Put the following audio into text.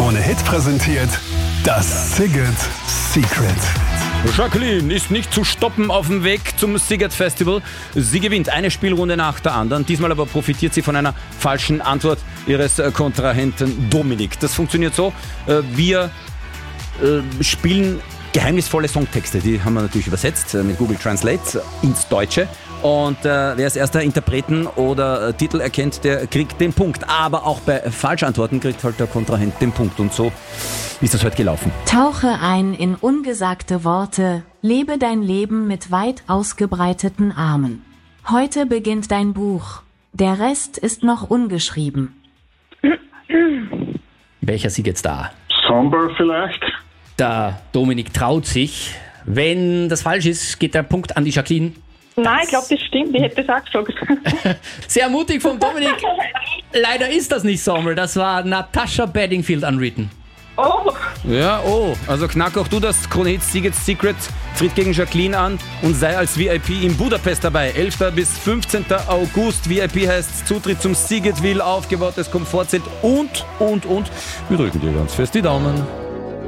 Krone Hit präsentiert das Szigет Secret. Jacqueline ist nicht zu stoppen auf dem Weg zum Sziget Festival. Sie gewinnt eine Spielrunde nach der anderen. Diesmal aber profitiert sie von einer falschen Antwort ihres Kontrahenten Dominik. Das funktioniert so, wir spielen geheimnisvolle Songtexte. Die haben wir natürlich übersetzt mit Google Translate ins Deutsche. Und wer als erster Interpreten oder Titel erkennt, der kriegt den Punkt. Aber auch bei Falschantworten kriegt halt der Kontrahent den Punkt. Und so ist das heute gelaufen. Tauche ein in ungesagte Worte, lebe dein Leben mit weit ausgebreiteten Armen. Heute beginnt dein Buch. Der Rest ist noch ungeschrieben. Welcher Sieg jetzt da? Somber vielleicht? Der Dominik traut sich. Wenn das falsch ist, geht der Punkt an die Jacqueline. Nein, ich glaube, das stimmt. Ich hätte das auch gesagt. Sehr mutig vom Dominik. Leider ist das nicht Sommer. Das war Natasha Bedingfield Unwritten. Oh, Ja, also knack auch du das Krone Hit Sziget Secret, tritt gegen Jacqueline an und sei als VIP in Budapest dabei. 11. bis 15. August. VIP heißt Zutritt zum Szigetville, aufgebautes Komfortzelt und. Wir drücken dir ganz fest die Daumen.